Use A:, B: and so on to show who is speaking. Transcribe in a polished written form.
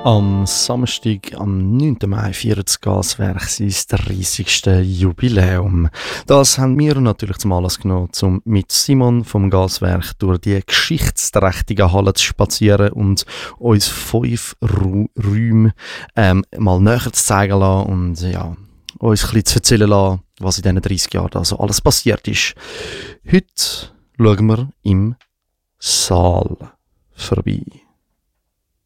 A: Am Samstag, am 9. Mai, feiert das Gaswerk sein 30. Jubiläum. Das haben wir natürlich zum Anlass genommen, um mit Simon vom Gaswerk durch die geschichtsträchtige Halle zu spazieren und uns 5 Räume mal näher zu zeigen lassen und ja, uns ein bisschen zu erzählen lassen, was in diesen 30 Jahren also alles passiert ist. Heute schauen wir im Saal vorbei.